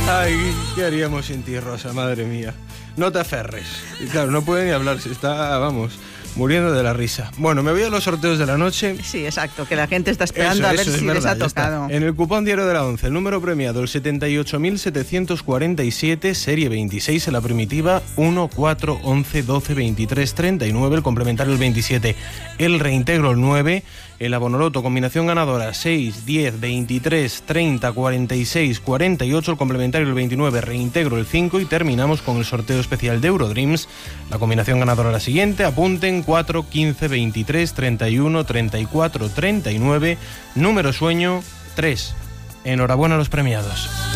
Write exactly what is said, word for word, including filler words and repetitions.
Ay, ¿qué haríamos sin ti, Rosa? Madre mía. No te aferres. Y claro, no puede ni hablar, se está, vamos, muriendo de la risa. Bueno, me voy a los sorteos de la noche. Sí, exacto, que la gente está esperando Eso, a ver eso, si verdad, les ha ya está. tocado. En el cupón diario de la once, el número premiado, el setenta y ocho mil setecientos cuarenta y siete, serie veintiséis, en la primitiva uno, cuatro, once, doce, veintitrés, treinta y nueve, el complementario el veintisiete, el reintegro el nueve, el abonoloto, combinación ganadora seis, diez, veintitrés, treinta, cuarenta y seis, cuarenta y ocho, el complementario el veintinueve, reintegro el cinco y terminamos con el sorteo especial de Eurodreams. La combinación ganadora la siguiente, apunten cuatro, quince, veintitrés, treinta y uno, treinta y cuatro, treinta y nueve, número sueño tres. Enhorabuena a los premiados.